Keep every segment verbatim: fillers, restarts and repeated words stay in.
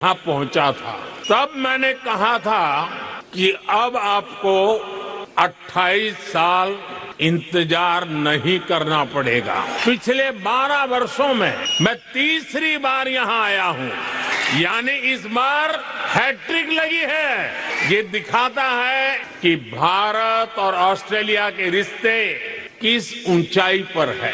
यहाँ पहुंचा था तब मैंने कहा था कि अब आपको अट्ठाईस साल इंतजार नहीं करना पड़ेगा। पिछले बारह वर्षों में मैं तीसरी बार यहाँ आया हूँ, यानी इस बार हैट्रिक लगी है। ये दिखाता है कि भारत और ऑस्ट्रेलिया के रिश्ते किस ऊंचाई पर है।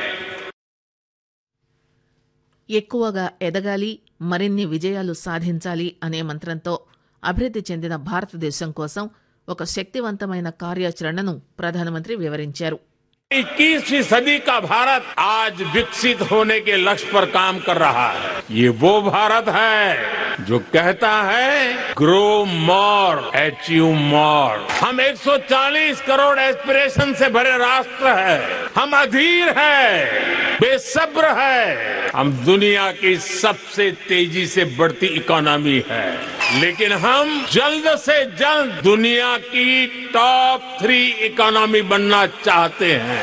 ఎక్కువగా ఎదగాలి, మరిన్ని విజయాలు సాధించాలి అనే మంత్రంతో అభివృద్ధి చెందిన భారతదేశం కోసం ఒక శక్తివంతమైన కార్యాచరణను ప్రధానమంత్రి వివరించారు. इक्कीसवीं सदी का भारत आज विकसित होने के लक्ष्य पर काम कर रहा है। ये वो भारत है जो कहता है ग्रो मोर अचीव मोर। हम एक सौ चालीस करोड़ एस्पिरेशन से भरे राष्ट्र है। हम अधीर है, बेसब्र है। हम दुनिया की सबसे तेजी से बढ़ती इकोनॉमी है, लेकिन हम जल्द से जल्द दुनिया की टॉप थ्री इकोनॉमी बनना चाहते हैं.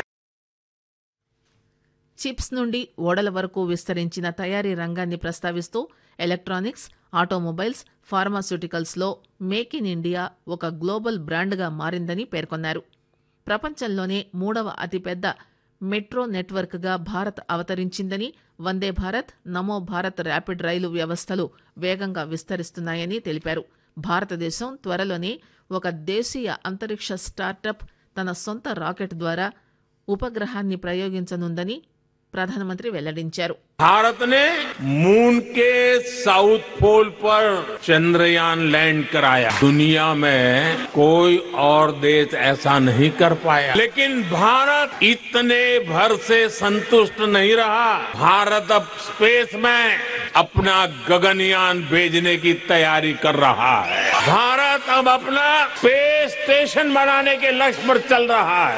చిప్స్ నుండి ఓడల వరకు విస్తరించిన తయారీ రంగాన్ని ప్రస్తావిస్తూ ఎలక్ట్రానిక్స్, ఆటోమొబైల్స్, ఫార్మాస్యూటికల్స్ లో మేక్ ఇన్ ఇండియా ఒక గ్లోబల్ బ్రాండ్గా మారిందని పేర్కొన్నారు. ప్రపంచంలోనే మూడవ అతిపెద్ద మెట్రో నెట్వర్క్గా భారత్ అవతరించిందని, వందే భారత్, నమో భారత్ ర్యాపిడ్ రైలు వ్యవస్థలు వేగంగా విస్తరిస్తున్నాయని తెలిపారు. భారతదేశం త్వరలోనే ఒక దేశీయ అంతరిక్ష స్టార్టప్ తన సొంత రాకెట్ ద్వారా ఉపగ్రహాన్ని ప్రయోగించనుందని ప్రధానమంత్రి వెల్లడించారు. भारत ने मून के साउथ पोल पर चंद्रयान लैंड कराया। दुनिया में कोई और देश ऐसा नहीं कर पाया, लेकिन भारत इतने भर से संतुष्ट नहीं रहा। भारत अब स्पेस में अपना गगनयान भेजने की तैयारी कर रहा है। भारत अब अपना स्पेस स्टेशन बनाने के लक्ष्य पर चल रहा है.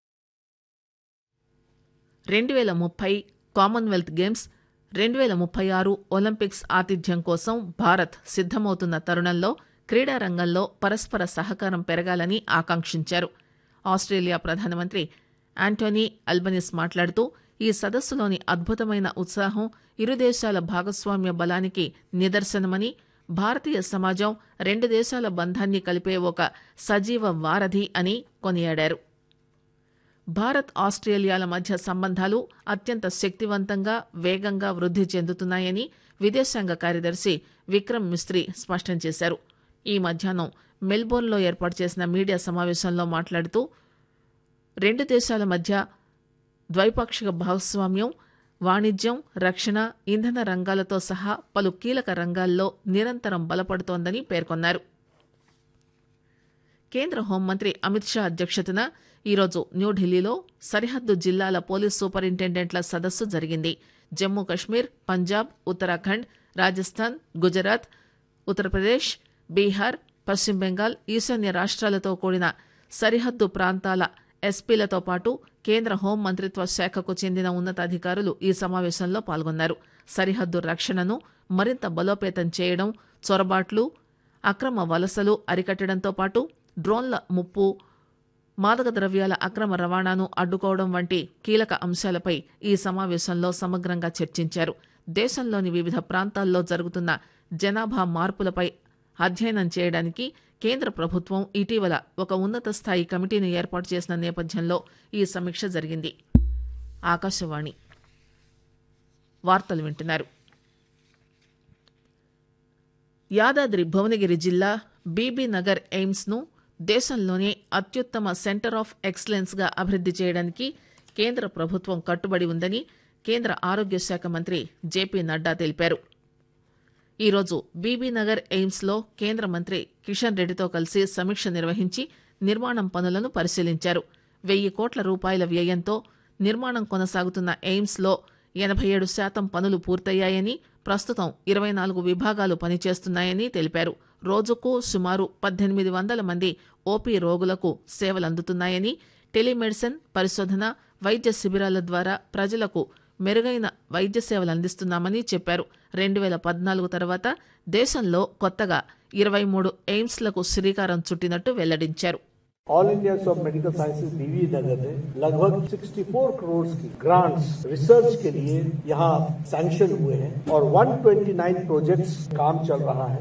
రెండు వేల ముప్పై కామన్వెల్త్ గేమ్స్, రెండు వేల ముప్పై ఆరు ఒలింపిక్స్ ఆతిథ్యం కోసం భారత్ సిద్దమవుతున్న తరుణంలో క్రీడా రంగంలో పరస్పర సహకారం పెరగాలని ఆకాంక్షించారు. ఆస్ట్రేలియా ప్రధానమంత్రి యాంటోనీ అల్బనీస్ మాట్లాడుతూ ఈ సదస్సులోని అద్భుతమైన ఉత్సాహం ఇరు దేశాల భాగస్వామ్య బలానికి నిదర్శనమని, భారతీయ సమాజం రెండు దేశాల బంధాన్ని కలిపే ఒక సజీవ వారధి అని కొనియాడారు. భారత్ ఆస్ట్రేలియాల మధ్య సంబంధాలు అత్యంత శక్తివంతంగా, వేగంగా వృద్ధి చెందుతున్నాయని విదేశాంగ కార్యదర్శి విక్రమ్ మిస్త్రీ స్పష్టం చేశారు. ఈ మధ్యాహ్నం మెల్బోర్న్లో ఏర్పాటు చేసిన మీడియా సమావేశంలో మాట్లాడుతూ రెండు దేశాల మధ్య ద్వైపాక్షిక భాగస్వామ్యం వాణిజ్యం, రక్షణ, ఇంధన రంగాలతో సహా పలు కీలక రంగాల్లో నిరంతరం బలపడుతోందని పేర్కొన్నారు. కేంద్ర హోంమంత్రి అమిత్ షా అధ్యక్షతన ఈరోజు న్యూఢిల్లీలో సరిహద్దు జిల్లాల పోలీస్ సూపరింటెండెంట్ల సదస్సు జరిగింది. జమ్మూ కశ్మీర్, పంజాబ్, ఉత్తరాఖండ్, రాజస్థాన్, గుజరాత్, ఉత్తరప్రదేశ్, బీహార్, పశ్చిమ బెంగాల్, ఈశాన్య రాష్ట్రాలతో కూడిన సరిహద్దు ప్రాంతాల ఎస్పీలతో పాటు కేంద్ర హోం మంత్రిత్వ శాఖకు చెందిన ఉన్నతాధికారులు ఈ సమావేశంలో పాల్గొన్నారు. సరిహద్దు రక్షణను మరింత బలోపేతం చేయడం, చొరబాట్లు, అక్రమ వలసలు అరికట్టడంతో పాటు డ్రోన్ల ముప్పు, మాదక ద్రవ్యాల అక్రమ రవాణాను అడ్డుకోవడం వంటి కీలక అంశాలపై ఈ సమావేశంలో సమగ్రంగా చర్చించారు. దేశంలోని వివిధ ప్రాంతాల్లో జరుగుతున్న జనాభా మార్పులపై అధ్యయనం చేయడానికి కేంద్ర ప్రభుత్వం ఇటీవల ఒక ఉన్నత స్థాయి కమిటీని ఏర్పాటు చేసిన నేపథ్యంలో ఈ సమీక్ష జరిగింది. ఆకాశవాణి వార్తలు వింటున్నారు. యాదాద్రి భువనగిరి జిల్లా బీబీ నగర్ ఎయిమ్స్ ను దేశంలోనే అత్యుత్తమ సెంటర్ ఆఫ్ ఎక్సలెన్స్ గా అభివృద్ధి చేయడానికి కేంద్ర ప్రభుత్వం కట్టుబడి ఉందని కేంద్ర ఆరోగ్య శాఖ మంత్రి జేపీ నడ్డా తెలిపారు. ఈరోజు బీబీనగర్ ఎయిమ్స్ లో కేంద్ర మంత్రి కిషన్ రెడ్డితో కలిసి సమీక్ష నిర్వహించి నిర్మాణం పనులను పరిశీలించారు. వెయ్యి కోట్ల రూపాయల వ్యయంతో నిర్మాణం కొనసాగుతున్న ఎయిమ్స్ లో ఎనభై ఏడు శాతం పనులు పూర్తయ్యాయని, ప్రస్తుతం ఇరవై నాలుగు విభాగాలు పనిచేస్తున్నాయని తెలిపారు. రోజుకు సుమారు పద్దెనిమిది వందల మంది ఓపీ రోగులకు సేవలందుతున్నాయని, టెలిమెడిసిన్, పరిశోధన, వైద్య శిబిరాల ద్వారా ప్రజలకు మెరుగైన వైద్య సేవలు అందిస్తున్నామని చెప్పారు. రెండు వేల పద్నాలుగు తర్వాత దేశంలో కొత్తగా ఇరవై మూడు ఎయిమ్స్లకు శ్రీకారం చుట్టినట్టు వెల్లడించారు. All India of medical sciences बीवी नगर ने लगभग चौंसठ करोड़ की ग्रांट्स रिसर्च के लिए यहाँ सैंक्शन हुए हैं और एक सौ उनतीस प्रोजेक्ट्स काम चल रहा है।